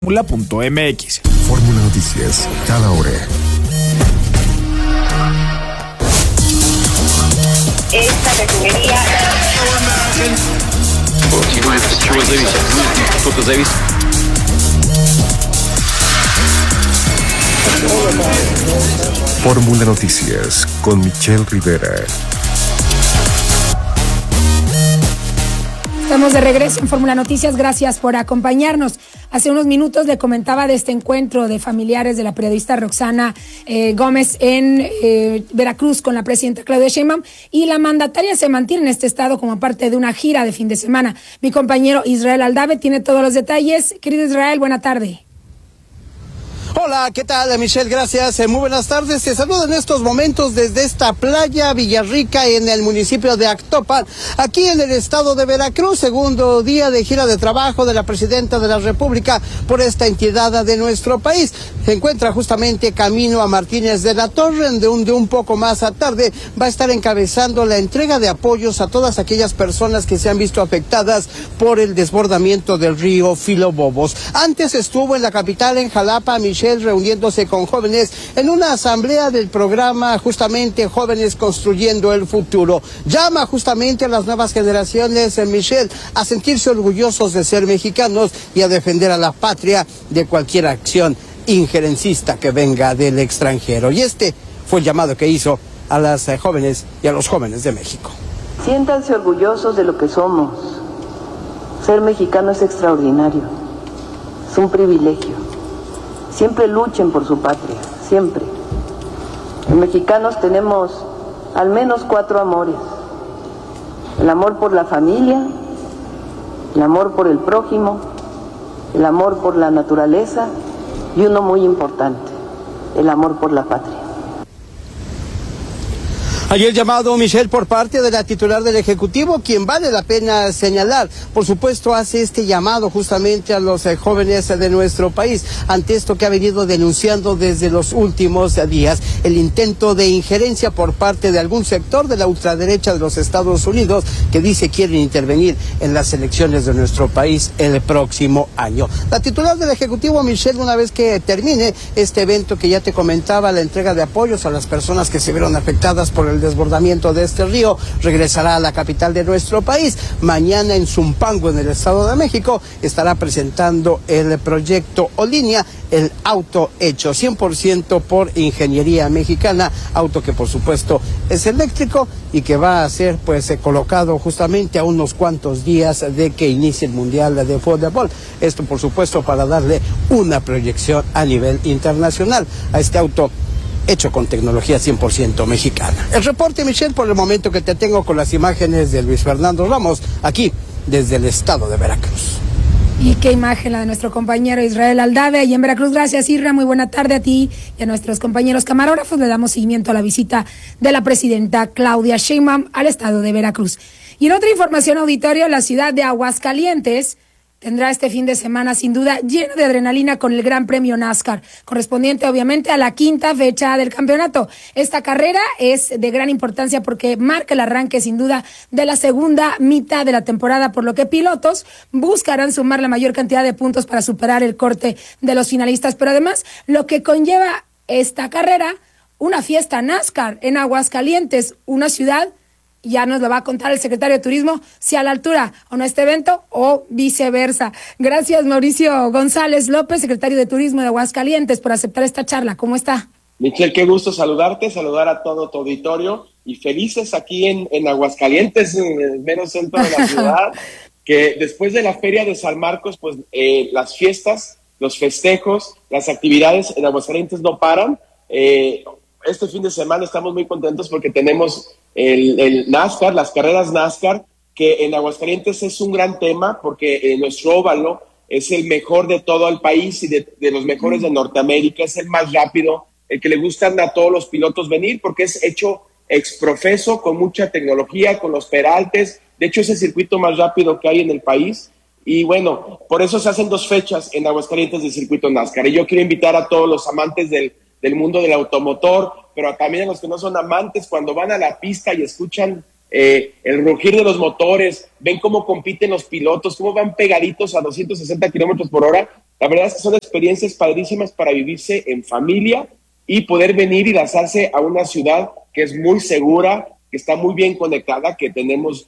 Fórmula.mx. Fórmula Noticias, cada hora. Esta refinería. Fórmula Noticias con Michelle Rivera. Estamos de regreso en Fórmula Noticias, gracias por acompañarnos. Hace unos minutos le comentaba de este encuentro de familiares de la periodista Roxana Gómez en Veracruz con la presidenta Claudia Sheinbaum, y la mandataria se mantiene en este estado como parte de una gira de fin de semana. Mi compañero Israel Aldave tiene todos los detalles. Querido Israel, buena tarde. Hola, ¿qué tal, Michelle? Gracias. Muy buenas tardes. Te saludo en estos momentos desde esta playa Villarrica en el municipio de Actopan, aquí en el estado de Veracruz, segundo día de gira de trabajo de la presidenta de la República por esta entidad de nuestro país. Se encuentra justamente camino a Martínez de la Torre, donde un poco más a tarde va a estar encabezando la entrega de apoyos a todas aquellas personas que se han visto afectadas por el desbordamiento del río Filobobos. Antes estuvo en la capital, en Jalapa, Michelle, reuniéndose con jóvenes en una asamblea del programa justamente Jóvenes Construyendo el Futuro. Llama justamente a las nuevas generaciones, Michelle, a sentirse orgullosos de ser mexicanos y a defender a la patria de cualquier acción injerencista que venga del extranjero. Y este fue el llamado que hizo a las jóvenes y a los jóvenes de México. Siéntanse orgullosos de lo que somos. Ser mexicano es extraordinario, es un privilegio. Siempre luchen por su patria, siempre. Los mexicanos tenemos al menos 4 amores: el amor por la familia, el amor por el prójimo, el amor por la naturaleza y uno muy importante, el amor por la patria. Ayer llamado, Michelle, por parte de la titular del Ejecutivo, quien vale la pena señalar, por supuesto, hace este llamado justamente a los jóvenes de nuestro país, ante esto que ha venido denunciando desde los últimos días, el intento de injerencia por parte de algún sector de la ultraderecha de los Estados Unidos, que dice quieren intervenir en las elecciones de nuestro país el próximo año. La titular del Ejecutivo, Michelle, una vez que termine este evento que ya te comentaba, la entrega de apoyos a las personas que se vieron afectadas por el desbordamiento de este río, regresará a la capital de nuestro país. Mañana en Zumpango, en el Estado de México, estará presentando el proyecto Olinia, el auto hecho 100% por ingeniería mexicana, auto que por supuesto es eléctrico y que va a ser pues colocado justamente a unos cuantos días de que inicie el Mundial de Fútbol. Esto por supuesto para darle una proyección a nivel internacional a este auto hecho con tecnología 100% mexicana. El reporte, Michelle, por el momento que te tengo con las imágenes de Luis Fernando Ramos, aquí desde el estado de Veracruz. Y qué imagen la de nuestro compañero Israel Aldave, ahí en Veracruz. Gracias, Isra, muy buena tarde a ti y a nuestros compañeros camarógrafos. Le damos seguimiento a la visita de la presidenta Claudia Sheinbaum al estado de Veracruz. Y en otra información, auditorio, la ciudad de Aguascalientes tendrá este fin de semana sin duda lleno de adrenalina con el Gran Premio NASCAR, correspondiente obviamente a la 5ª fecha del campeonato. Esta carrera es de gran importancia porque marca el arranque sin duda de la segunda mitad de la temporada, por lo que pilotos buscarán sumar la mayor cantidad de puntos para superar el corte de los finalistas, pero además lo que conlleva esta carrera, una fiesta NASCAR en Aguascalientes, una ciudad. Ya nos lo va a contar el secretario de Turismo, si a la altura o no este evento o viceversa. Gracias, Mauricio González López, secretario de Turismo de Aguascalientes, por aceptar esta charla. ¿Cómo está? Michelle, qué gusto saludarte, saludar a todo tu auditorio y felices aquí en Aguascalientes, en el mero centro de la ciudad, que después de la Feria de San Marcos, pues las fiestas, los festejos, las actividades en Aguascalientes no paran. Este fin de semana estamos muy contentos porque tenemos el NASCAR, las carreras NASCAR, que en Aguascalientes es un gran tema porque nuestro óvalo es el mejor de todo el país y de los mejores de Norteamérica, es el más rápido, el que le gustan a todos los pilotos venir porque es hecho exprofeso, con mucha tecnología, con los peraltes. De hecho, es el circuito más rápido que hay en el país. Y bueno, por eso se hacen 2 fechas en Aguascalientes del circuito NASCAR. Y yo quiero invitar a todos los amantes del mundo del automotor, pero también a los que no son amantes, cuando van a la pista y escuchan el rugir de los motores, ven cómo compiten los pilotos, cómo van pegaditos a 260 kilómetros por hora, La verdad es que son experiencias padrísimas para vivirse en familia y poder venir y lanzarse a una ciudad que es muy segura, que está muy bien conectada, que tenemos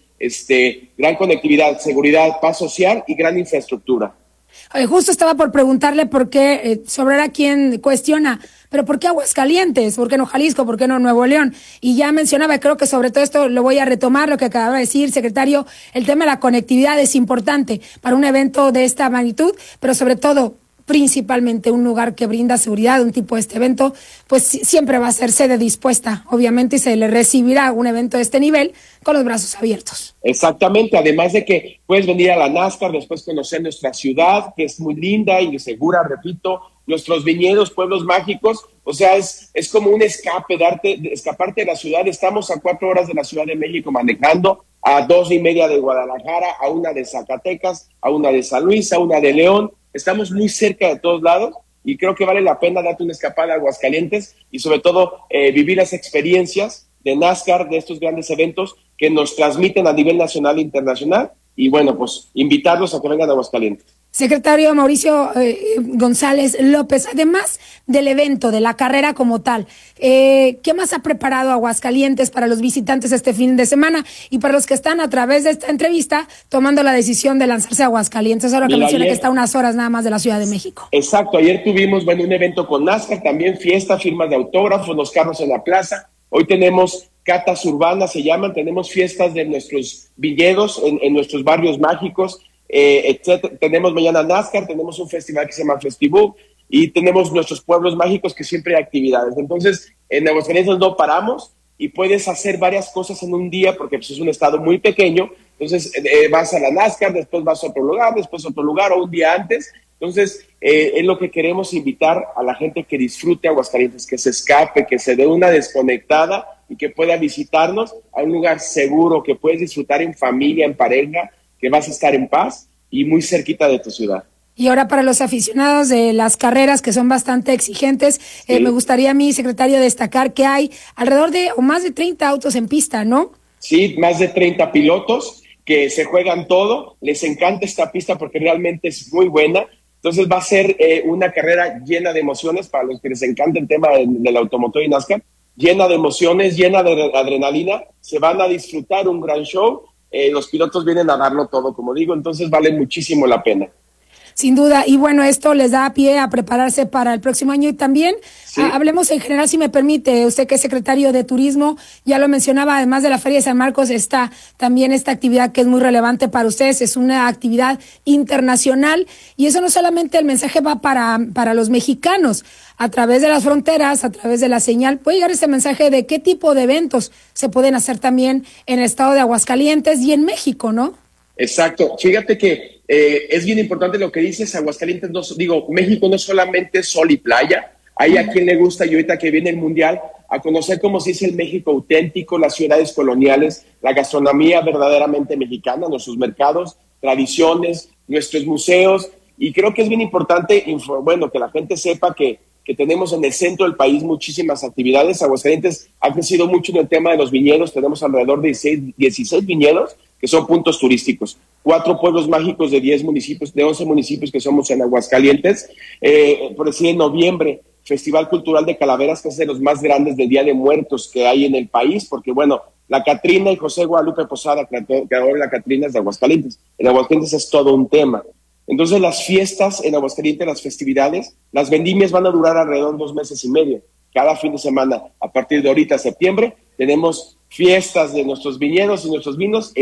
gran conectividad, seguridad, paz social y gran infraestructura. Justo estaba por preguntarle por qué, sobrará quien cuestiona, pero ¿por qué Aguascalientes? ¿Por qué no Jalisco? ¿Por qué no Nuevo León? Y ya mencionaba, creo que sobre todo esto lo voy a retomar, lo que acababa de decir, secretario, el tema de la conectividad es importante para un evento de esta magnitud, pero sobre todo, principalmente un lugar que brinda seguridad, un tipo de este evento, pues siempre va a ser sede dispuesta, obviamente, y se le recibirá un evento de este nivel con los brazos abiertos. Exactamente, además de que puedes venir a la NASCAR, después conocer nuestra ciudad, que es muy linda y segura, repito, nuestros viñedos, pueblos mágicos, o sea, es como un escape, escaparte de la ciudad. Estamos a 4 horas de la Ciudad de México manejando, a 2:30 de Guadalajara, a 1 de Zacatecas, a 1 de San Luis, a 1 de León. Estamos muy cerca de todos lados y creo que vale la pena darte una escapada a Aguascalientes y sobre todo vivir las experiencias de NASCAR, de estos grandes eventos que nos transmiten a nivel nacional e internacional y bueno, pues invitarlos a que vengan a Aguascalientes. Secretario Mauricio González López, además del evento, de la carrera como tal, ¿qué más ha preparado Aguascalientes para los visitantes este fin de semana y para los que están a través de esta entrevista tomando la decisión de lanzarse a Aguascalientes? Ahora que menciona que está a unas horas nada más de la Ciudad de México. Exacto, ayer tuvimos un evento con NASCAR, también fiesta, firmas de autógrafos, los carros en la plaza. Hoy tenemos catas urbanas, se llaman, tenemos fiestas de nuestros viñedos en nuestros barrios mágicos, etcétera. Tenemos mañana NASCAR, tenemos un festival que se llama Festibook y tenemos nuestros pueblos mágicos que siempre hay actividades. Entonces, en Aguascalientes no paramos y puedes hacer varias cosas en un día porque pues, es un estado muy pequeño. Entonces, vas a la NASCAR, después vas a otro lugar, después a otro lugar o un día antes. Entonces, es lo que queremos invitar a la gente que disfrute Aguascalientes, que se escape, que se dé una desconectada y que pueda visitarnos a un lugar seguro, que puedes disfrutar en familia, en pareja, que vas a estar en paz y muy cerquita de tu ciudad. Y ahora para los aficionados de las carreras que son bastante exigentes, sí. Me gustaría a mí, secretario, destacar que hay alrededor de o más de 30 autos en pista, ¿no? Sí, más de 30 pilotos que se juegan todo. Les encanta esta pista porque realmente es muy buena. Entonces va a ser una carrera llena de emociones para los que les encanta el tema del automotor y NASCAR. Llena de emociones, llena de adrenalina. Se van a disfrutar un gran show. Los pilotos vienen a darlo todo, como digo, entonces vale muchísimo la pena. Sin duda, y bueno, esto les da pie a prepararse para el próximo año y también sí. Hablemos en general, si me permite, usted que es secretario de Turismo, ya lo mencionaba, además de la Feria de San Marcos está también esta actividad que es muy relevante para ustedes, es una actividad internacional y eso no solamente el mensaje va para los mexicanos, a través de las fronteras, a través de la señal, puede llegar este mensaje de qué tipo de eventos se pueden hacer también en el estado de Aguascalientes y en México, ¿no? Exacto, fíjate que es bien importante lo que dices, Aguascalientes, México no solamente sol y playa, hay a quien le gusta y ahorita que viene el Mundial, a conocer cómo se dice el México auténtico, las ciudades coloniales, la gastronomía verdaderamente mexicana, nuestros mercados, tradiciones, nuestros museos, y creo que es bien importante, que la gente sepa que tenemos en el centro del país muchísimas actividades. Aguascalientes ha crecido mucho en el tema de los viñedos, tenemos alrededor de 16 viñedos, que son puntos turísticos, 4 pueblos mágicos de 10 municipios, de 11 municipios que somos en Aguascalientes. Por decir, en noviembre, Festival Cultural de Calaveras, que es de los más grandes de Día de Muertos que hay en el país, porque la Catrina y José Guadalupe Posada, creador de la Catrina, es de Aguascalientes. En Aguascalientes es todo un tema. Entonces las fiestas en Aguascalientes, las festividades, las vendimias van a durar alrededor de 2 meses y medio. Cada fin de semana, a partir de ahorita, septiembre, tenemos fiestas de nuestros viñedos y nuestros vinos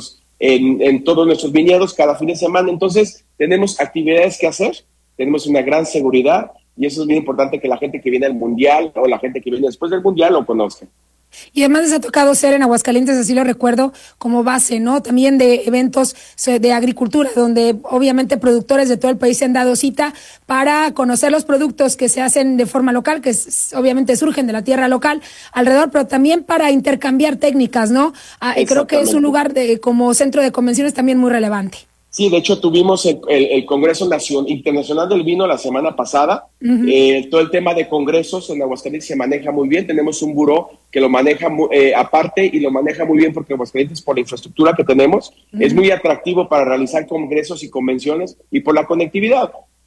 en todos nuestros viñedos cada fin de semana. Entonces tenemos actividades que hacer, tenemos una gran seguridad y eso es bien importante que la gente que viene al Mundial o la gente que viene después del Mundial lo conozca. Y además les ha tocado ser en Aguascalientes, así lo recuerdo, como base, ¿no? También de eventos de agricultura, donde obviamente productores de todo el país se han dado cita para conocer los productos que se hacen de forma local, que obviamente surgen de la tierra local alrededor, pero también para intercambiar técnicas, ¿no? Creo que es un lugar como centro de convenciones también muy relevante. Sí, de hecho tuvimos el Congreso Internacional del Vino la semana pasada. Uh-huh. Todo el tema de congresos en Aguascalientes se maneja muy bien. Tenemos un buró que lo maneja aparte y lo maneja muy bien porque Aguascalientes, por la infraestructura que tenemos, uh-huh, es muy atractivo para realizar congresos y convenciones y por la conectividad.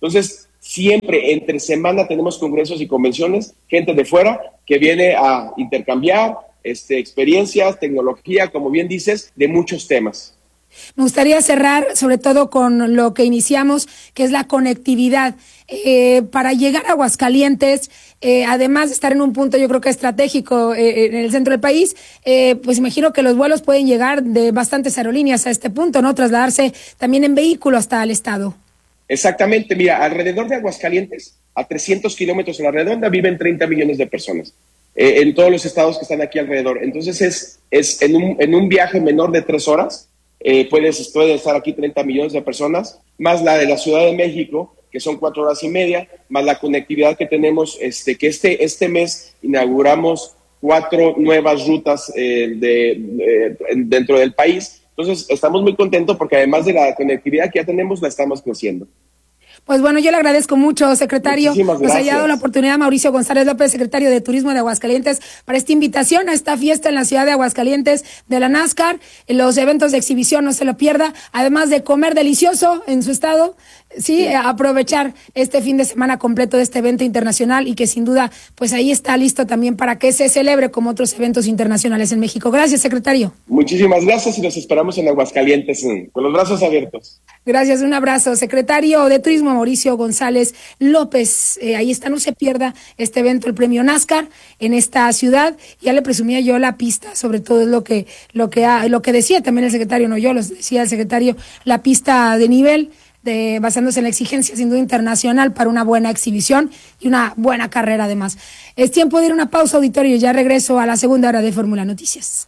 Entonces, siempre entre semana tenemos congresos y convenciones, gente de fuera que viene a intercambiar experiencias, tecnología, como bien dices, de muchos temas. Me gustaría cerrar sobre todo con lo que iniciamos, que es la conectividad. Para llegar a Aguascalientes, además de estar en un punto yo creo que estratégico en el centro del país, pues imagino que los vuelos pueden llegar de bastantes aerolíneas a este punto, ¿no? Trasladarse también en vehículo hasta el estado. Exactamente, mira, alrededor de Aguascalientes, a 300 kilómetros en la redonda, viven 30 millones de personas. En todos los estados que están aquí alrededor. Entonces es en un viaje menor de 3 horas, puede estar aquí 30 millones de personas, más la de la Ciudad de México, que son 4 horas y media, más la conectividad que tenemos, que este mes inauguramos 4 nuevas rutas dentro del país. Entonces estamos muy contentos porque además de la conectividad que ya tenemos, la estamos creciendo. Pues bueno, yo le agradezco mucho, secretario. Muchísimas gracias. Nos ha dado la oportunidad Mauricio González López, secretario de Turismo de Aguascalientes, para esta invitación a esta fiesta en la ciudad de Aguascalientes de la NASCAR, los eventos de exhibición, no se lo pierda, además de comer delicioso en su estado, sí, aprovechar este fin de semana completo de este evento internacional y que sin duda, pues ahí está listo también para que se celebre como otros eventos internacionales en México. Gracias, secretario. Muchísimas gracias y los esperamos en Aguascalientes con los brazos abiertos. Gracias, un abrazo. Secretario de Turismo Mauricio González López, ahí está, no se pierda este evento, el premio NASCAR en esta ciudad. Ya le presumía yo la pista, sobre todo es lo que decía también el secretario, no yo, lo decía el secretario, la pista de nivel, basándose en la exigencia sin duda internacional para una buena exhibición y una buena carrera además. Es tiempo de ir a una pausa, auditorio, ya regreso a la segunda hora de Fórmula Noticias.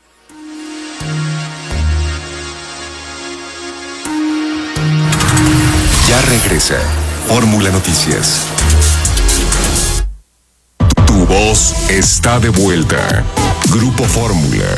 Ya regresa Fórmula Noticias. Tu voz está de vuelta. Grupo Fórmula.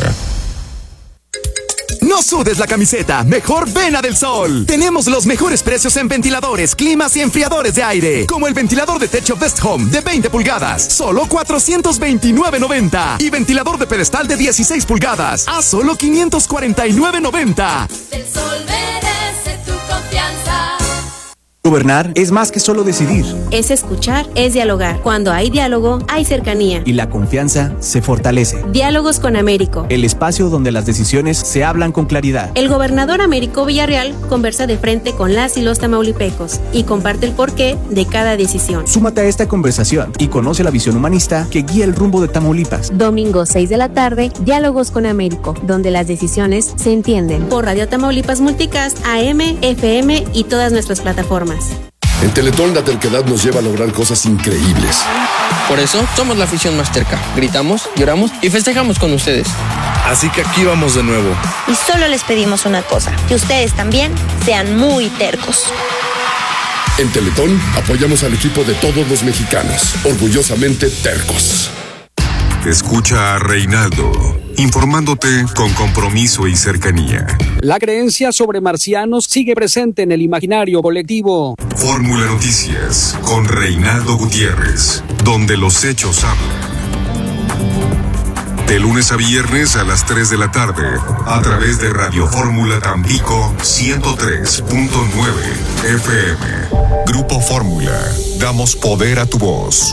No sudes la camiseta, mejor ven a Del Sol. Tenemos los mejores precios en ventiladores, climas y enfriadores de aire, como el ventilador de techo Best Home de 20 pulgadas, solo $429.90, y ventilador de pedestal de 16 pulgadas, a solo $549.90. Del Sol merece tu confianza. Gobernar es más que solo decidir. Es escuchar, es dialogar. Cuando hay diálogo, hay cercanía. Y la confianza se fortalece. Diálogos con Américo. El espacio donde las decisiones se hablan con claridad. El gobernador Américo Villarreal conversa de frente con las y los tamaulipecos y comparte el porqué de cada decisión. Súmate a esta conversación y conoce la visión humanista que guía el rumbo de Tamaulipas. Domingo 6 de la tarde, Diálogos con Américo, donde las decisiones se entienden. Por Radio Tamaulipas Multicast, AM, FM y todas nuestras plataformas. En Teletón la terquedad nos lleva a lograr cosas increíbles. Por eso somos la afición más terca. Gritamos, lloramos y festejamos con ustedes. Así que aquí vamos de nuevo. Y solo les pedimos una cosa, que ustedes también sean muy tercos. En Teletón apoyamos al equipo de todos los mexicanos, orgullosamente tercos. Escucha a Reinaldo, informándote con compromiso y cercanía. La creencia sobre marcianos sigue presente en el imaginario colectivo. Fórmula Noticias con Reinaldo Gutiérrez, donde los hechos hablan. De lunes a viernes a las 3 de la tarde, a través de Radio Fórmula Tampico 103.9 FM. Grupo Fórmula, damos poder a tu voz.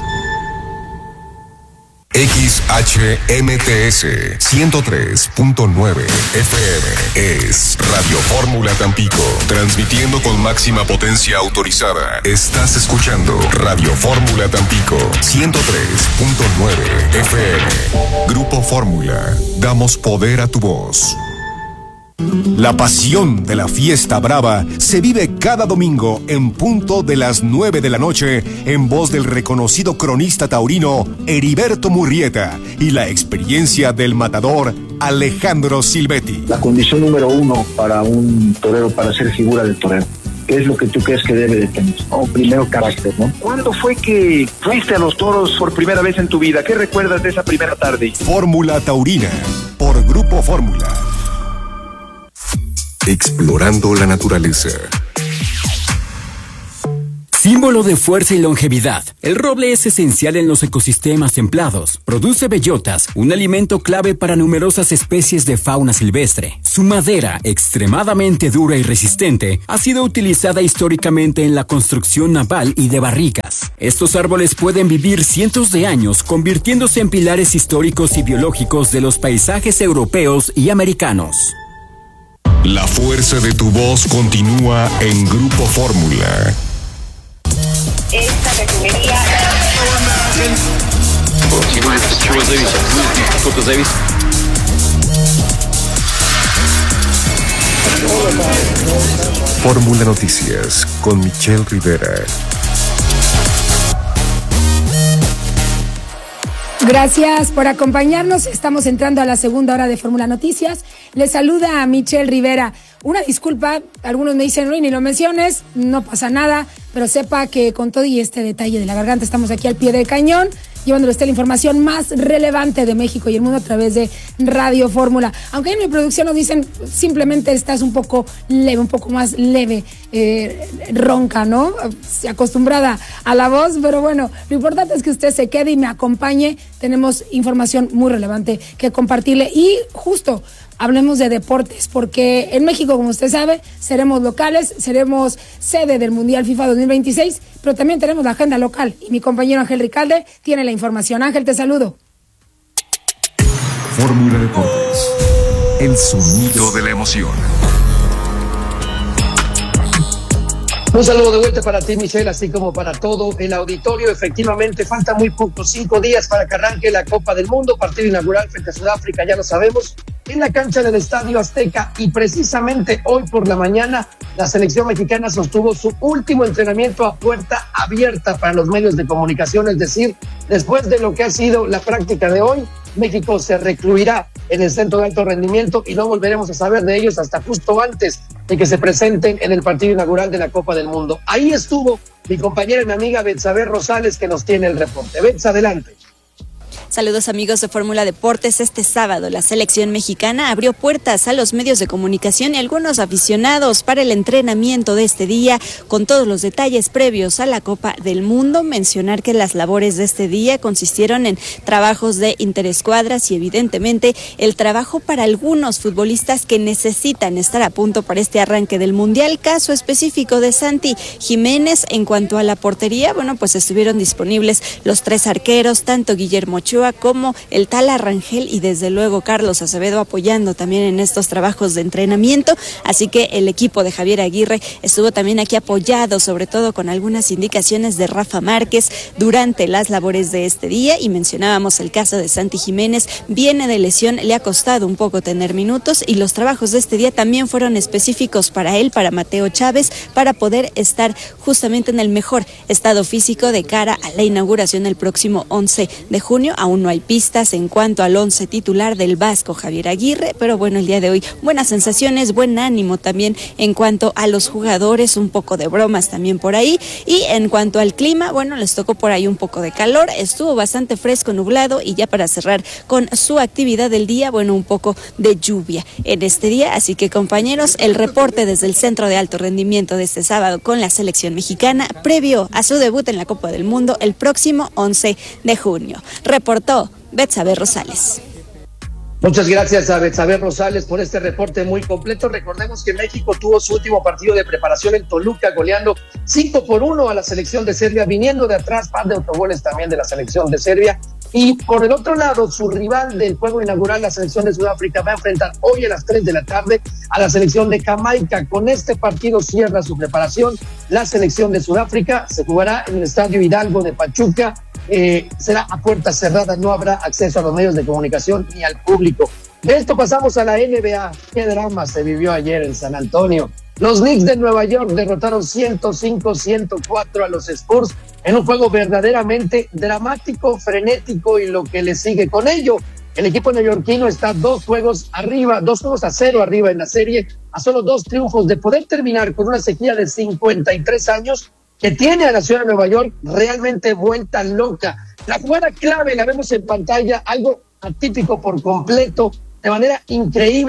XHMTS 103.9 FM es Radio Fórmula Tampico, transmitiendo con máxima potencia autorizada. Estás escuchando Radio Fórmula Tampico 103.9 FM. Grupo Fórmula, damos poder a tu voz. La pasión de la fiesta brava se vive cada domingo en punto de las 9 de la noche en voz del reconocido cronista taurino Heriberto Murrieta y la experiencia del matador Alejandro Silvetti. La condición número 1 para un torero, para ser figura del torero, ¿qué es lo que tú crees que debe de tener? Primero, carácter, ¿no? ¿Cuándo fue que fuiste a los toros por primera vez en tu vida? ¿Qué recuerdas de esa primera tarde? Fórmula Taurina, por Grupo Fórmula. Explorando la naturaleza. Símbolo de fuerza y longevidad, el roble es esencial en los ecosistemas templados. Produce bellotas, un alimento clave para numerosas especies de fauna silvestre. Su madera, extremadamente dura y resistente, ha sido utilizada históricamente en la construcción naval y de barricas. Estos árboles pueden vivir cientos de años, convirtiéndose en pilares históricos y biológicos de los paisajes europeos y americanos. La fuerza de tu voz continúa en Grupo Fórmula. Esta refinería... Fórmula Noticias con Michelle Rivera. Gracias por acompañarnos. Estamos entrando a la segunda hora de Fórmula Noticias. Les saluda a Michelle Rivera. Una disculpa, algunos me dicen, no, ni lo menciones, no pasa nada, pero sepa que con todo y este detalle de la garganta estamos aquí al pie del cañón, llevándoles la información más relevante de México y el mundo a través de Radio Fórmula. Aunque en mi producción nos dicen, simplemente estás un poco leve, un poco más leve, ronca, ¿no? Acostumbrada a la voz, pero bueno, lo importante es que usted se quede y me acompañe. Tenemos información muy relevante que compartirle y justo hablemos de deportes, porque en México, como usted sabe, seremos locales, seremos sede del Mundial FIFA 2026, pero también tenemos la agenda local y mi compañero Ángel Ricalde tiene la información. Ángel, te saludo. Fórmula Deportes, el sonido de la emoción. Un saludo de vuelta para ti, Michelle, así como para todo el auditorio. Efectivamente, falta muy poco, 5 días para que arranque la Copa del Mundo, partido inaugural frente a Sudáfrica, ya lo sabemos, en la cancha del Estadio Azteca, y precisamente hoy por la mañana la selección mexicana sostuvo su último entrenamiento a puerta abierta para los medios de comunicación, es decir, después de lo que ha sido la práctica de hoy, México se recluirá en el centro de alto rendimiento y no volveremos a saber de ellos hasta justo antes de que se presenten en el partido inaugural de la Copa del Mundo. Ahí estuvo mi compañera y mi amiga Betsabe Rosales, que nos tiene el reporte. Betsa, adelante. Saludos amigos de Fórmula Deportes. Este sábado la selección mexicana abrió puertas a los medios de comunicación y algunos aficionados para el entrenamiento de este día con todos los detalles previos a la Copa del Mundo. Mencionar que las labores de este día consistieron en trabajos de interescuadras y evidentemente el trabajo para algunos futbolistas que necesitan estar a punto para este arranque del Mundial. Caso específico de Santi Jiménez. En cuanto a la portería, bueno, pues estuvieron disponibles los 3 arqueros, tanto Guillermo Ochoa como el Tala Rangel y desde luego Carlos Acevedo apoyando también en estos trabajos de entrenamiento, así que el equipo de Javier Aguirre estuvo también aquí apoyado, sobre todo con algunas indicaciones de Rafa Márquez durante las labores de este día. Y mencionábamos el caso de Santi Jiménez, viene de lesión, le ha costado un poco tener minutos y los trabajos de este día también fueron específicos para él, para Mateo Chávez, para poder estar justamente en el mejor estado físico de cara a la inauguración el próximo 11 de junio. Aún no hay pistas en cuanto al 11 titular del vasco Javier Aguirre, pero bueno, el día de hoy buenas sensaciones, buen ánimo también en cuanto a los jugadores, un poco de bromas también por ahí. Y en cuanto al clima, bueno, les tocó por ahí un poco de calor, estuvo bastante fresco, nublado, y ya para cerrar con su actividad del día, bueno, un poco de lluvia en este día. Así que compañeros, el reporte desde el Centro de Alto Rendimiento de este sábado con la selección mexicana previo a su debut en la Copa del Mundo el próximo 11 de junio. Reportó Betsabe Rosales. Muchas gracias a Betsabe Rosales por este reporte muy completo. Recordemos que México tuvo su último partido de preparación en Toluca, goleando 5-1 a la selección de Serbia, viniendo de atrás, par de autogoles también de la selección de Serbia. Y por el otro lado, su rival del juego inaugural, la selección de Sudáfrica, va a enfrentar hoy a las 3 de la tarde a la selección de Jamaica. Con este partido cierra su preparación. La selección de Sudáfrica se jugará en el Estadio Hidalgo de Pachuca. Será a puerta cerrada, no habrá acceso a los medios de comunicación ni al público. De esto pasamos a la NBA. Qué drama se vivió ayer en San Antonio. Los Knicks de Nueva York derrotaron 105-104 a los Spurs en un juego verdaderamente dramático, frenético y lo que le sigue con ello. El equipo neoyorquino está 2 juegos a 0 arriba en la serie, a solo 2 triunfos de poder terminar con una sequía de 53 años que tiene a la ciudad de Nueva York realmente vuelta loca. La jugada clave la vemos en pantalla, algo atípico por completo, de manera increíble.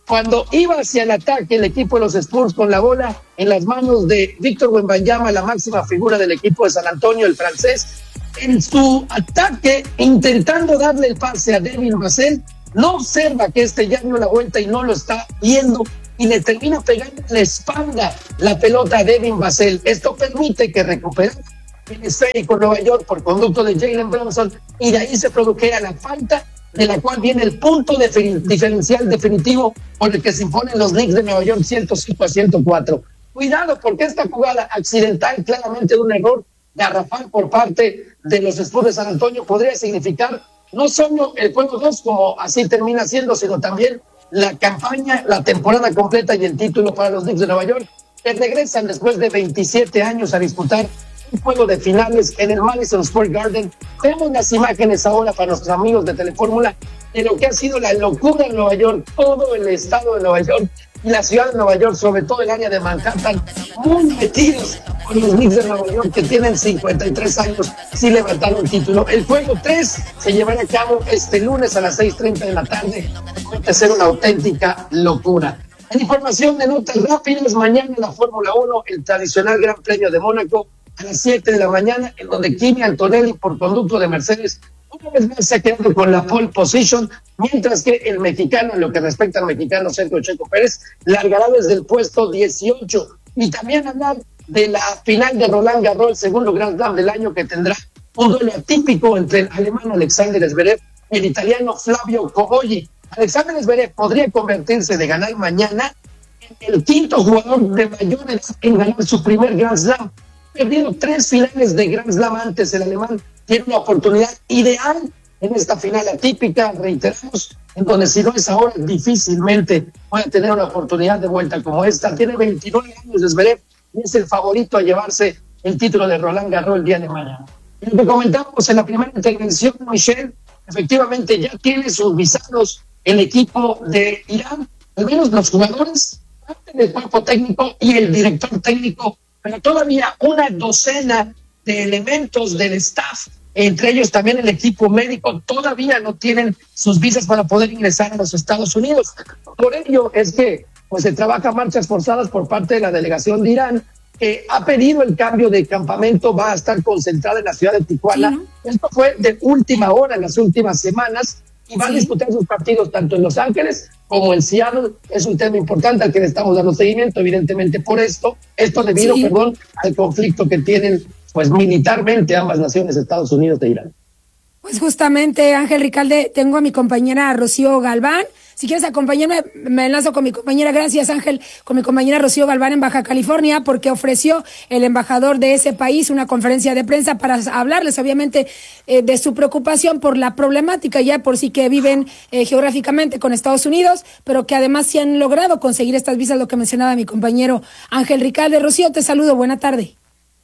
Cuando iba hacia el ataque el equipo de los Spurs con la bola en las manos de Víctor Wembanyama, la máxima figura del equipo de San Antonio, el francés, en su ataque, intentando darle el pase a Devin Vassell, no observa que ya dio la vuelta y no lo está viendo, y le termina pegando en la espalda la pelota a Devin Vassell. Esto permite que recuperara el esférico Nueva York por conducto de Jalen Brunson, y de ahí se produjera la falta, de la cual viene el punto diferencial definitivo por el que se imponen los Knicks de Nueva York 105-104. Cuidado, porque esta jugada accidental, claramente de un error garrafal por parte de los Spurs de San Antonio, podría significar no solo el juego 2, como así termina siendo, sino también la campaña, la temporada completa y el título para los Knicks de Nueva York, que regresan después de 27 años a disputar un juego de finales en el Madison Square Garden. Vemos las imágenes ahora para nuestros amigos de Telefórmula de lo que ha sido la locura en Nueva York, todo el estado de Nueva York y la ciudad de Nueva York, sobre todo el área de Manhattan, muy metidos con los Knicks de Nueva York, que tienen 53 años sin levantar un título. El juego 3 se llevará a cabo este lunes a las 6:30 de la tarde. Puede ser una auténtica locura. En información de notas rápidas, mañana la Fórmula 1, el tradicional Gran Premio de Mónaco, a las 7 de la mañana, en donde Kimi Antonelli, por conducto de Mercedes, una vez más se ha quedado con la pole position, mientras que el mexicano, en lo que respecta al mexicano Sergio Checo Pérez, largará desde el puesto 18. Y también hablar de la final de Roland Garros, el segundo Grand Slam del año, que tendrá un duelo atípico entre el alemán Alexander Zverev y el italiano Flavio Cobolli. Alexander Zverev podría convertirse, de ganar mañana, en el quinto jugador de mayor edad en ganar su primer Grand Slam. Perdido 3 finales de Grand Slam antes, el alemán tiene una oportunidad ideal en esta final atípica, reiteramos, en donde si no es ahora, difícilmente puede tener una oportunidad de vuelta como esta. Tiene 29 años de Zverev y es el favorito a llevarse el título de Roland Garros el día de mañana. Y lo que comentamos en la primera intervención, Michelle, efectivamente ya tiene sus visados el equipo de Irán, al menos los jugadores, parte del cuerpo técnico y el director técnico, pero todavía una docena de elementos del staff, entre ellos también el equipo médico, todavía no tienen sus visas para poder ingresar a los Estados Unidos. Por ello es que se trabaja marchas forzadas por parte de la delegación de Irán, que ha pedido el cambio de campamento, va a estar concentrada en la ciudad de Tijuana. Sí. Esto fue de última hora en las últimas semanas, y va a disputar sus partidos tanto en Los Ángeles como en Seattle. Es un tema importante al que le estamos dando seguimiento, evidentemente por esto debido, al conflicto que tienen militarmente ambas naciones, Estados Unidos e Irán. Pues justamente, Ángel Ricalde, tengo a mi compañera Rocío Galván. Si quieres acompañarme, me enlazo con mi compañera, gracias Ángel, con mi compañera Rocío Galván en Baja California, porque ofreció el embajador de ese país una conferencia de prensa para hablarles obviamente de su preocupación por la problemática ya por sí que viven geográficamente con Estados Unidos, pero que además sí han logrado conseguir estas visas, lo que mencionaba mi compañero Ángel Ricalde. Rocío, te saludo, buena tarde.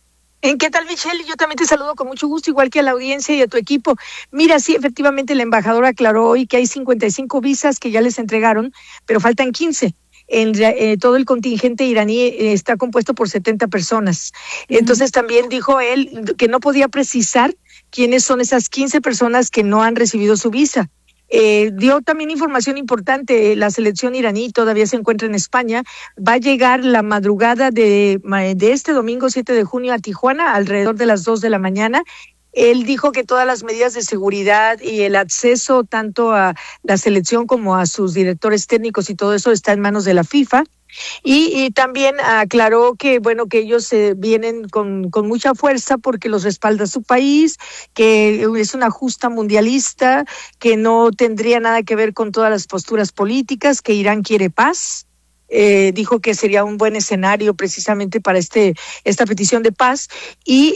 ¿Qué tal, Michelle? Yo también te saludo con mucho gusto, igual que a la audiencia y a tu equipo. Mira, sí, efectivamente, el embajador aclaró hoy que hay 55 visas que ya les entregaron, pero faltan 15. Todo el contingente iraní está compuesto por 70 personas. Entonces, también dijo él que no podía precisar quiénes son esas 15 personas que no han recibido su visa. Dio también información importante. La selección iraní todavía se encuentra en España. Va a llegar la madrugada de este domingo 7 de junio a Tijuana alrededor de las 2 de la mañana. Él dijo que todas las medidas de seguridad y el acceso tanto a la selección como a sus directores técnicos y todo eso está en manos de la FIFA. Y también aclaró que que ellos vienen con mucha fuerza porque los respalda su país, que es una justa mundialista, que no tendría nada que ver con todas las posturas políticas, que Irán quiere paz. Dijo que sería un buen escenario precisamente para esta petición de paz. Y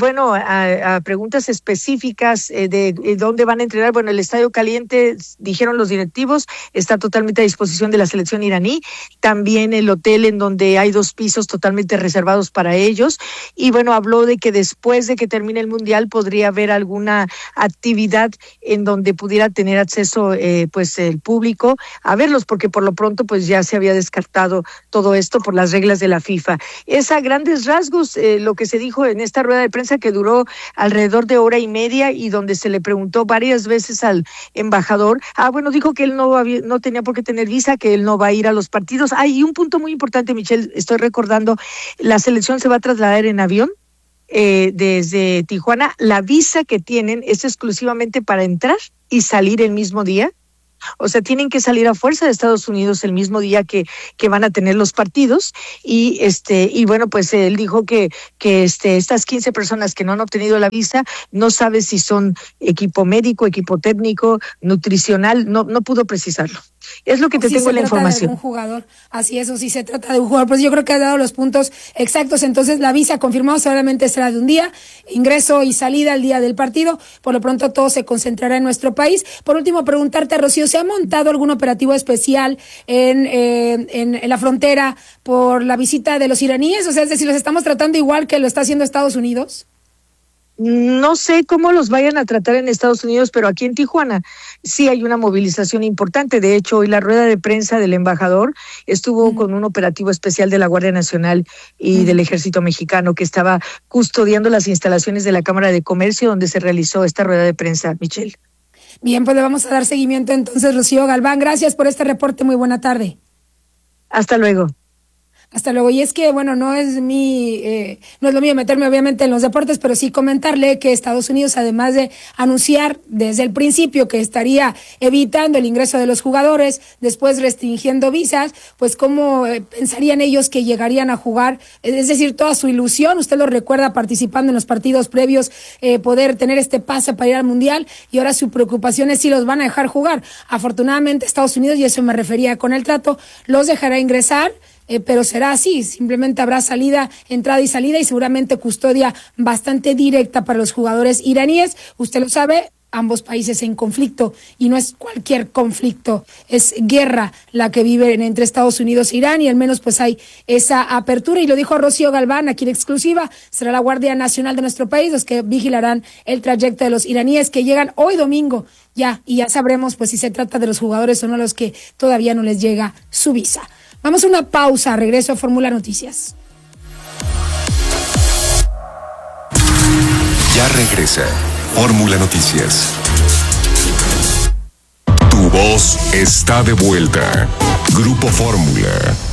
a preguntas específicas de dónde van a entrenar, el Estadio Caliente, dijeron los directivos, está totalmente a disposición de la selección iraní. También el hotel en donde hay 2 pisos totalmente reservados para ellos. Y habló de que después de que termine el Mundial podría haber alguna actividad en donde pudiera tener acceso el público a verlos, porque por lo pronto ya se había descartado acertado todo esto por las reglas de la FIFA. Es a grandes rasgos lo que se dijo en esta rueda de prensa, que duró alrededor de hora y media, y donde se le preguntó varias veces al embajador. Dijo que él no tenía por qué tener visa, que él no va a ir a los partidos. Y un punto muy importante, Michelle, estoy recordando, la selección se va a trasladar en avión desde Tijuana. La visa que tienen es exclusivamente para entrar y salir el mismo día. O sea, tienen que salir a fuerza de Estados Unidos el mismo día que van a tener los partidos. Y bueno, pues él dijo que estas 15 personas que no han obtenido la visa, no sabe si son equipo médico, equipo técnico, nutricional, no pudo precisarlo. Es lo que te tengo la información. De un jugador, así es, o si se trata de un jugador, pues yo creo que ha dado los puntos exactos. Entonces la visa confirmado solamente será de un día, ingreso y salida al día del partido. Por lo pronto todo se concentrará en nuestro país. Por último, preguntarte, Rocío, ¿se ha montado algún operativo especial en la frontera por la visita de los iraníes? O sea, es decir, ¿los estamos tratando igual que lo está haciendo Estados Unidos? No sé cómo los vayan a tratar en Estados Unidos, pero aquí en Tijuana sí hay una movilización importante. De hecho, hoy la rueda de prensa del embajador estuvo con un operativo especial de la Guardia Nacional y del Ejército Mexicano, que estaba custodiando las instalaciones de la Cámara de Comercio donde se realizó esta rueda de prensa, Michelle. Bien, pues le vamos a dar seguimiento entonces, Rocío Galván. Gracias por este reporte. Muy buena tarde. Hasta luego. Hasta luego. Y es que, bueno, no es lo mío meterme obviamente en los deportes, pero sí comentarle que Estados Unidos, además de anunciar desde el principio que estaría evitando el ingreso de los jugadores, después restringiendo visas, pues cómo pensarían ellos que llegarían a jugar, es decir, toda su ilusión, usted lo recuerda participando en los partidos previos, poder tener este pase para ir al Mundial, y ahora su preocupación es si los van a dejar jugar. Afortunadamente Estados Unidos, y eso me refería con el trato, los dejará ingresar, pero será así, simplemente habrá entrada y salida, y seguramente custodia bastante directa para los jugadores iraníes. Usted lo sabe, ambos países en conflicto, y no es cualquier conflicto, es guerra la que viven entre Estados Unidos e Irán, y al menos pues hay esa apertura, y lo dijo Rocío Galván aquí en exclusiva. Será la Guardia Nacional de nuestro país los que vigilarán el trayecto de los iraníes que llegan hoy domingo, y ya sabremos pues si se trata de los jugadores o no, los que todavía no les llega su visa. Vamos a una pausa, regreso a Fórmula Noticias. Ya regresa Fórmula Noticias. Tu voz está de vuelta. Grupo Fórmula.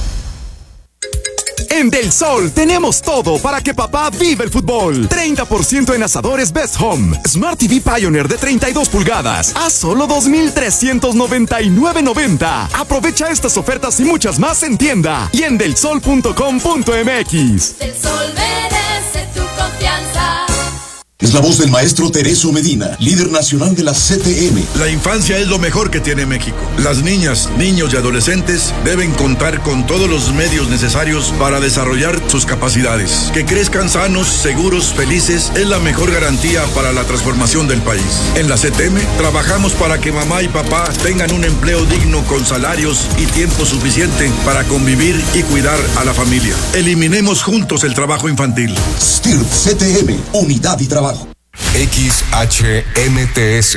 En Del Sol tenemos todo para que papá viva el fútbol. 30% en asadores Best Home. Smart TV Pioneer de 32 pulgadas a solo $2,399.90. Aprovecha estas ofertas y muchas más en tienda y en delsol.com.mx. Del Sol merece tu confianza. Es la voz del maestro Tereso Medina, líder nacional de la CTM. La infancia es lo mejor que tiene México. Las niñas, niños y adolescentes deben contar con todos los medios necesarios para desarrollar sus capacidades. Que crezcan sanos, seguros, felices es la mejor garantía para la transformación del país. En la CTM trabajamos para que mamá y papá tengan un empleo digno con salarios y tiempo suficiente para convivir y cuidar a la familia. Eliminemos juntos el trabajo infantil. STIRP CTM, unidad y trabajo. XHMTS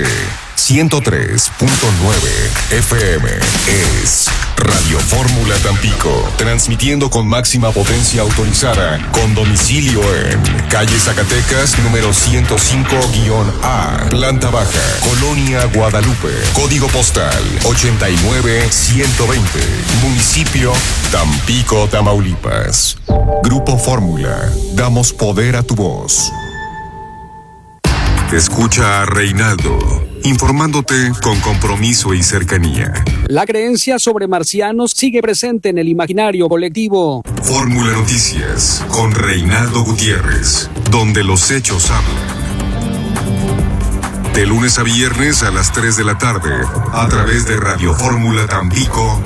103.9 FM es Radio Fórmula Tampico, transmitiendo con máxima potencia autorizada, con domicilio en calle Zacatecas, número 105-A, planta baja, Colonia Guadalupe, código postal 89120, municipio Tampico, Tamaulipas. Grupo Fórmula, damos poder a tu voz. Escucha a Reinaldo, informándote con compromiso y cercanía. La creencia sobre marcianos sigue presente en el imaginario colectivo. Fórmula Noticias, con Reinaldo Gutiérrez, donde los hechos hablan. De lunes a viernes a las 3 de la tarde, a través de Radio Fórmula Tampico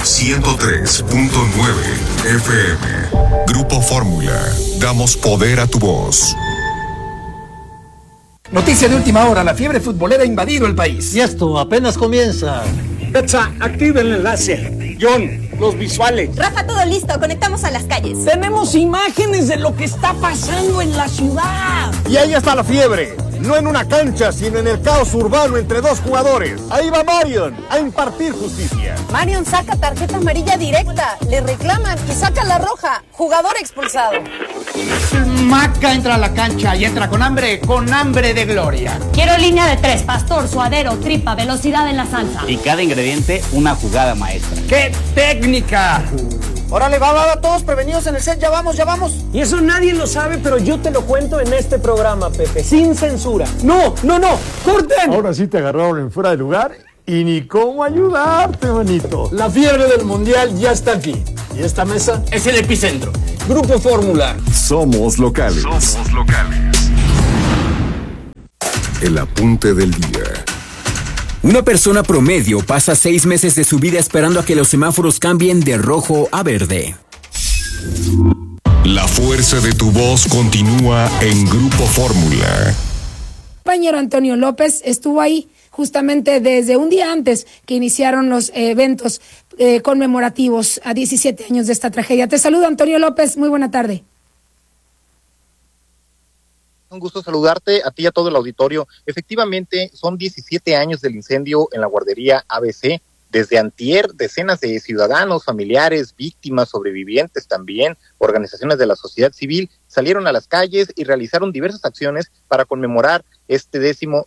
103.9 FM. Grupo Fórmula, damos poder a tu voz. Noticia de última hora, la fiebre futbolera ha invadido el país. Y esto apenas comienza. Betsa, activa el enlace. John, los visuales. Rafa, todo listo, conectamos a las calles. Tenemos imágenes de lo que está pasando en la ciudad. Y ahí está la fiebre. no en una cancha, sino en el caos urbano entre dos jugadores. Ahí va Marion a impartir justicia. Marion saca tarjeta amarilla directa, le reclaman y saca la roja. Jugador expulsado. Maca entra a la cancha y entra con hambre de gloria. Quiero línea de 3, pastor, suadero, tripa, velocidad en la salsa. Y cada ingrediente una jugada maestra. ¡Qué técnica! Órale, va, todos prevenidos en el set, ya vamos. Y eso nadie lo sabe, pero yo te lo cuento en este programa, Pepe, sin censura. No, ¡corten! Ahora sí te agarraron en fuera de lugar y ni cómo ayudarte, manito. La fiebre del mundial ya está aquí. Y esta mesa es el epicentro. Grupo Fórmula. Somos locales. El apunte del día. Una persona promedio pasa 6 meses de su vida esperando a que los semáforos cambien de rojo a verde. La fuerza de tu voz continúa en Grupo Fórmula. Compañero Antonio López estuvo ahí justamente desde un día antes que iniciaron los eventos conmemorativos a 17 años de esta tragedia. Te saludo, Antonio López, muy buena tarde. Un gusto saludarte a ti y a todo el auditorio. Efectivamente, son 17 años del incendio en la guardería ABC. Desde antier, decenas de ciudadanos, familiares, víctimas, sobrevivientes también, organizaciones de la sociedad civil, salieron a las calles y realizaron diversas acciones para conmemorar este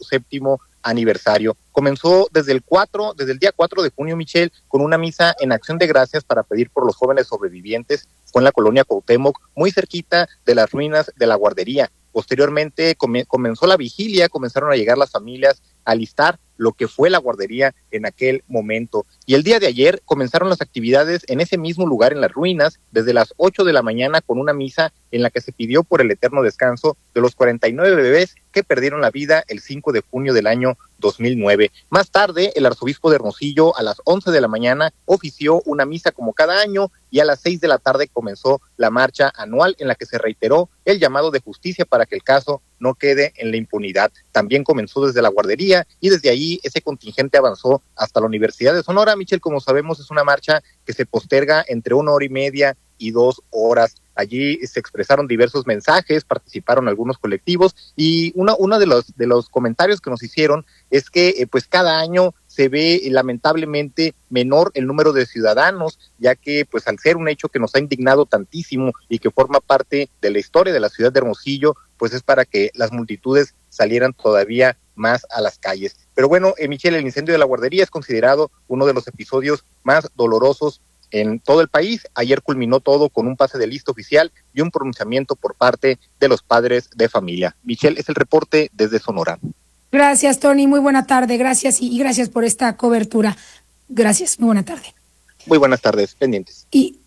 17º aniversario. Comenzó desde el día 4 de junio, Michelle, con una misa en acción de gracias para pedir por los jóvenes sobrevivientes. Fue en la colonia Cuauhtémoc, muy cerquita de las ruinas de la guardería. Posteriormente comenzó la vigilia, comenzaron a llegar las familias a alistar lo que fue la guardería en aquel momento. Y el día de ayer comenzaron las actividades en ese mismo lugar, en las ruinas, desde las 8 de la mañana con una misa en la que se pidió por el eterno descanso de los 49 bebés que perdieron la vida el 5 de junio del año 2009. Más tarde, el arzobispo de Hermosillo a las 11 de la mañana ofició una misa como cada año y a las 6 de la tarde comenzó la marcha anual en la que se reiteró el llamado de justicia para que el caso no quede en la impunidad. También comenzó desde la guardería y desde ahí ese contingente avanzó hasta la Universidad de Sonora. Michelle, como sabemos, es una marcha que se posterga entre 1 hora y media y 2 horas. Allí se expresaron diversos mensajes, participaron algunos colectivos y uno de los comentarios que nos hicieron es que pues cada año se ve lamentablemente menor el número de ciudadanos, ya que pues al ser un hecho que nos ha indignado tantísimo y que forma parte de la historia de la ciudad de Hermosillo, pues es para que las multitudes salieran todavía más a las calles. Pero bueno, Michelle, el incendio de la guardería es considerado uno de los episodios más dolorosos en todo el país. Ayer culminó todo con un pase de lista oficial y un pronunciamiento por parte de los padres de familia. Michelle, es el reporte desde Sonora. Gracias, Tony, muy buena tarde, gracias y gracias por esta cobertura. Gracias, muy buena tarde. Muy buenas tardes, pendientes.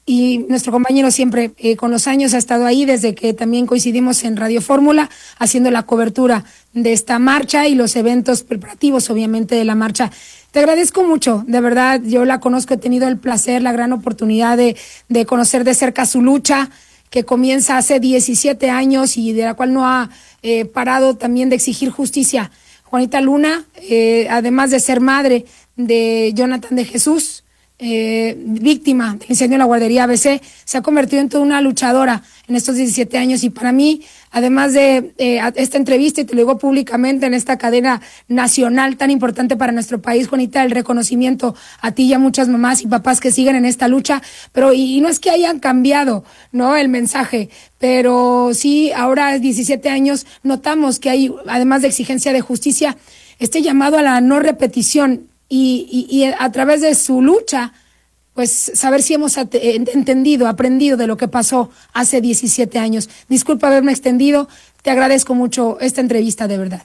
Y nuestro compañero siempre con los años ha estado ahí desde que también coincidimos en Radio Fórmula haciendo la cobertura de esta marcha y los eventos preparativos obviamente de la marcha. Te agradezco mucho, de verdad, yo la conozco, he tenido el placer, la gran oportunidad de conocer de cerca su lucha que comienza hace 17 años y de la cual no ha parado también de exigir justicia. Juanita Luna, además de ser madre de Jonathan de Jesús, víctima del incendio en la guardería ABC, se ha convertido en toda una luchadora en estos 17 años y para mí, además de esta entrevista, y te lo digo públicamente en esta cadena nacional tan importante para nuestro país, Juanita, el reconocimiento a ti y a muchas mamás y papás que siguen en esta lucha, pero y no es que hayan cambiado, ¿no?, el mensaje, pero sí, ahora 17 años notamos que hay, además de exigencia de justicia, este llamado a la no repetición y a través de su lucha, pues saber si hemos entendido, aprendido de lo que pasó hace 17 años. Disculpa haberme extendido, te agradezco mucho esta entrevista, de verdad.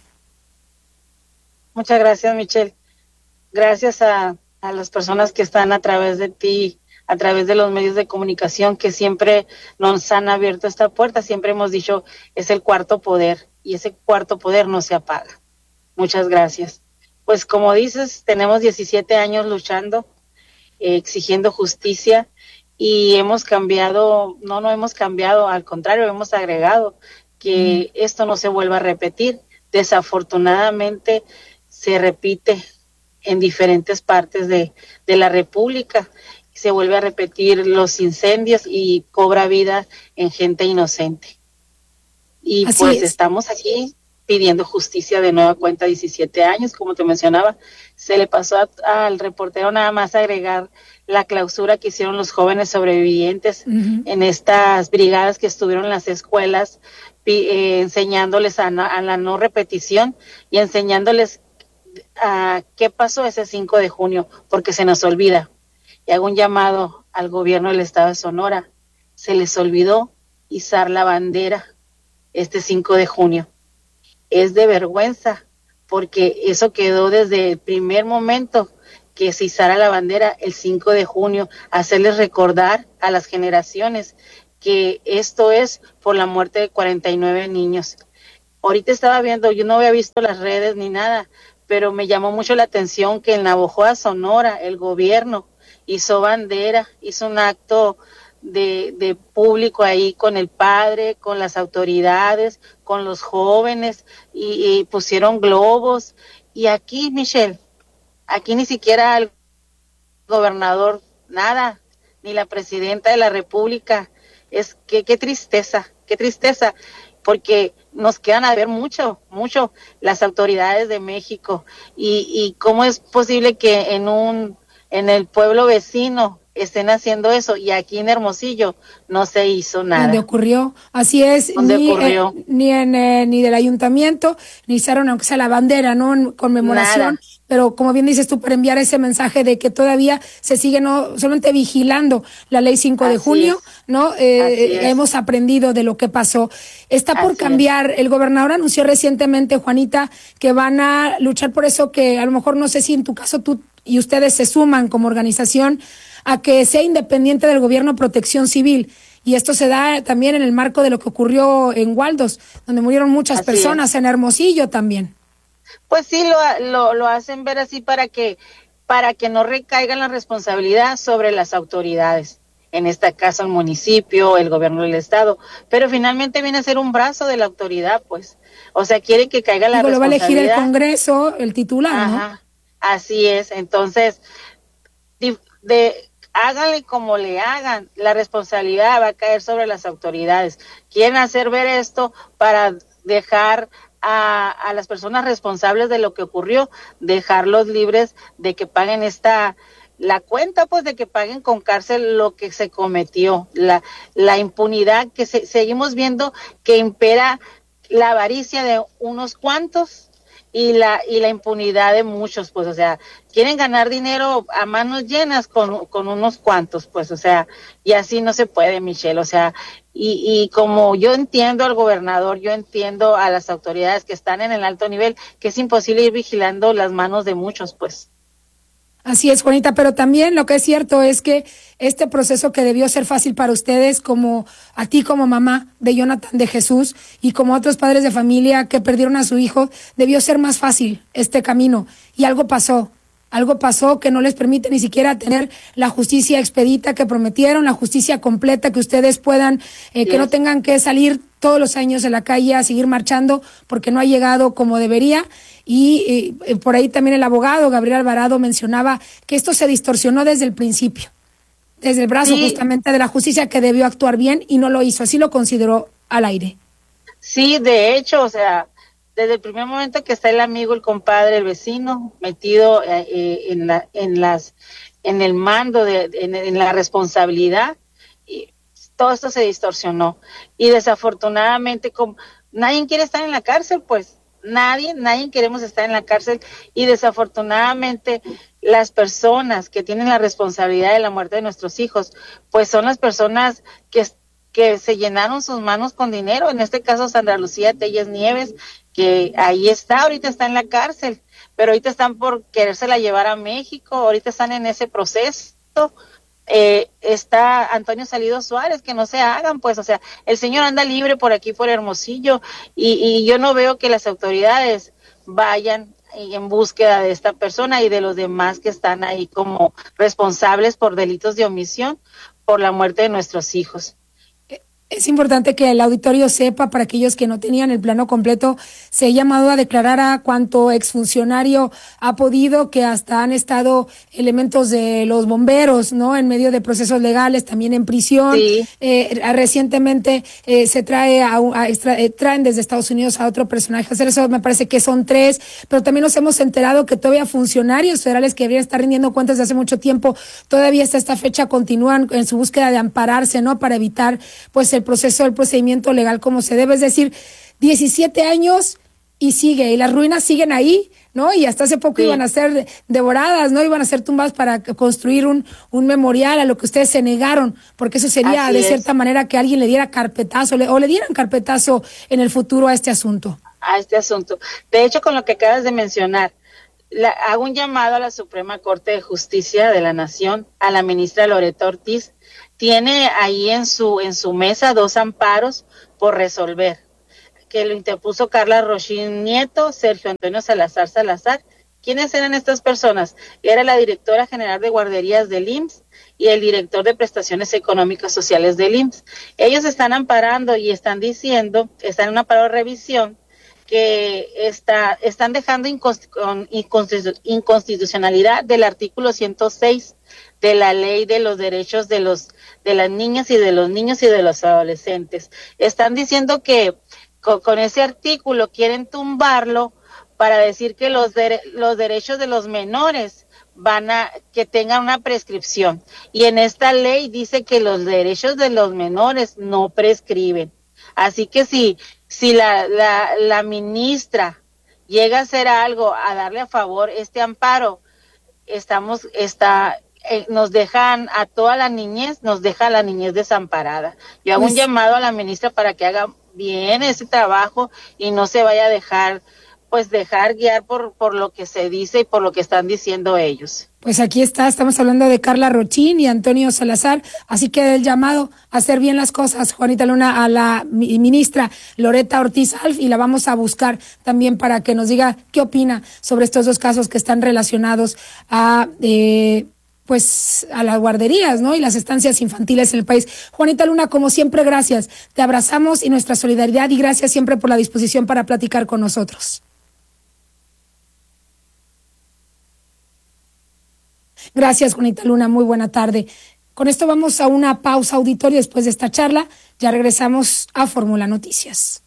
Muchas gracias, Michelle. Gracias a las personas que están a través de ti, a través de los medios de comunicación que siempre nos han abierto esta puerta. Siempre hemos dicho, es el cuarto poder y ese cuarto poder no se apaga. Muchas gracias. Pues como dices, tenemos 17 años luchando, exigiendo justicia y hemos cambiado, no hemos cambiado, al contrario, hemos agregado que esto no se vuelva a repetir. Desafortunadamente se repite en diferentes partes de la República, se vuelve a repetir los incendios y cobra vida en gente inocente. Y así pues estamos aquí pidiendo justicia de nueva cuenta, 17 años, como te mencionaba. Se le pasó al reportero nada más agregar la clausura que hicieron los jóvenes sobrevivientes en estas brigadas que estuvieron en las escuelas, enseñándoles a la no repetición y enseñándoles a qué pasó ese 5 de junio, porque se nos olvida. Y hago un llamado al gobierno del estado de Sonora. Se les olvidó izar la bandera este 5 de junio. Es de vergüenza, porque eso quedó desde el primer momento que se izara la bandera el 5 de junio, hacerles recordar a las generaciones que esto es por la muerte de 49 niños. Ahorita estaba viendo, yo no había visto las redes ni nada, pero me llamó mucho la atención que en Navojoa, Sonora, el gobierno hizo bandera, hizo un acto de público ahí con el padre, con las autoridades, con los jóvenes, y pusieron globos. Y aquí, Michelle, aquí ni siquiera el gobernador, nada, ni la presidenta de la República. Es que qué tristeza, porque nos quedan a ver mucho las autoridades de México, y cómo es posible que en el pueblo vecino estén haciendo eso, y aquí en Hermosillo no se hizo nada. ¿Dónde ocurrió? Así es, ni del ayuntamiento, ni hicieron aunque sea la bandera, ¿no? En conmemoración. Nada. Pero como bien dices tú, para enviar ese mensaje de que todavía se sigue no solamente vigilando la ley 5 de junio, ¿no? Hemos aprendido de lo que pasó. Está por cambiar. El gobernador anunció recientemente, Juanita, que van a luchar por eso, que a lo mejor no sé si en tu caso tú y ustedes se suman como organización a que sea independiente del gobierno Protección Civil. Y esto se da también en el marco de lo que ocurrió en Waldos, donde murieron muchas personas, en Hermosillo también. Pues sí, lo hacen ver así para que no recaiga la responsabilidad sobre las autoridades. En este caso el municipio, el gobierno del estado, pero finalmente viene a ser un brazo de la autoridad, pues. O sea, quieren que caiga la responsabilidad. Lo va a elegir el Congreso, el titular, ajá, ¿no? Así es. Entonces, háganle como le hagan, la responsabilidad va a caer sobre las autoridades. Quieren hacer ver esto para dejar a las personas responsables de lo que ocurrió, dejarlos libres de que paguen la cuenta, pues, de que paguen con cárcel lo que se cometió, la impunidad que seguimos viendo, que impera la avaricia de unos cuantos y la impunidad de muchos, pues, o sea, quieren ganar dinero a manos llenas con unos cuantos, pues, o sea, y así no se puede, Michelle, o sea, y como yo entiendo al gobernador, yo entiendo a las autoridades que están en el alto nivel, que es imposible ir vigilando las manos de muchos, pues. Así es, Juanita, pero también lo que es cierto es que este proceso que debió ser fácil para ustedes, como a ti como mamá de Jonathan de Jesús y como otros padres de familia que perdieron a su hijo, debió ser más fácil este camino. Y algo pasó que no les permite ni siquiera tener la justicia expedita que prometieron, la justicia completa, que ustedes puedan, que no tengan que salir todos los años en la calle a seguir marchando porque no ha llegado como debería. Y por ahí también el abogado Gabriel Alvarado mencionaba que esto se distorsionó desde el principio, desde el brazo justamente de la justicia, que debió actuar bien y no lo hizo, así lo consideró al aire. Sí, de hecho, o sea, desde el primer momento que está el amigo, el compadre, el vecino metido en el mando, en la responsabilidad, y todo esto se distorsionó. Y desafortunadamente, nadie quiere estar en la cárcel, pues. Nadie queremos estar en la cárcel, y desafortunadamente las personas que tienen la responsabilidad de la muerte de nuestros hijos, pues son las personas que se llenaron sus manos con dinero. En este caso Sandra Lucía Telles Nieves, que ahí está, ahorita está en la cárcel, pero ahorita están por querérsela llevar a México, ahorita están en ese proceso. Está Antonio Salido Suárez, que no se hagan, pues, o sea, el señor anda libre por aquí, por Hermosillo, y yo no veo que las autoridades vayan en búsqueda de esta persona y de los demás que están ahí como responsables por delitos de omisión por la muerte de nuestros hijos. Es importante que el auditorio sepa, para aquellos que no tenían el plano completo, se ha llamado a declarar a cuanto exfuncionario ha podido, que hasta han estado elementos de los bomberos, ¿no? En medio de procesos legales, también en prisión. Sí. Recientemente se traen desde Estados Unidos a otro personaje. Eso me parece que son 3, pero también nos hemos enterado que todavía funcionarios federales que deberían estar rindiendo cuentas de hace mucho tiempo, todavía hasta esta fecha continúan en su búsqueda de ampararse, ¿no? Para evitar, pues, el procedimiento legal como se debe. Es decir, 17 años y sigue, y las ruinas siguen ahí, ¿no? Y hasta hace poco iban a ser devoradas, ¿no? Iban a ser tumbadas para construir un memorial a lo que ustedes se negaron, porque eso sería Así de es. cierta manera que alguien le diera carpetazo, o le dieran carpetazo en el futuro a este asunto. De hecho, con lo que acabas de mencionar, hago un llamado a la Suprema Corte de Justicia de la Nación, a la ministra Loreta Ortiz. Tiene ahí en su mesa 2 amparos por resolver, que lo interpuso Carla Rochín Nieto, Sergio Antonio Salazar. ¿Quiénes eran estas personas? Era la directora general de guarderías del IMSS y el director de prestaciones económicas sociales del IMSS. Ellos están amparando y están diciendo, están en un amparo de revisión, que están dejando inconstitucionalidad del artículo 106 de la ley de los derechos de las niñas y de los niños y de los adolescentes. Están diciendo que con ese artículo quieren tumbarlo para decir que los derechos de los menores que tengan una prescripción. Y en esta ley dice que los derechos de los menores no prescriben. Así que si la ministra llega a hacer algo, a darle a favor este amparo, nos dejan a toda la niñez, nos deja a la niñez desamparada. Yo hago un llamado a la ministra para que haga bien ese trabajo y no se vaya a dejar guiar por lo que se dice y por lo que están diciendo ellos. Pues aquí estamos hablando de Carla Rochín y Antonio Salazar, así que el llamado a hacer bien las cosas, Juanita Luna, a la ministra Loreta Ortiz Alf, y la vamos a buscar también para que nos diga qué opina sobre estos 2 casos que están relacionados a las guarderías, ¿no? Y las estancias infantiles en el país. Juanita Luna, como siempre, gracias. Te abrazamos y nuestra solidaridad, y gracias siempre por la disposición para platicar con nosotros. Gracias, Juanita Luna, muy buena tarde. Con esto vamos a una pausa, auditorio. Después de esta charla ya regresamos a Fórmula Noticias.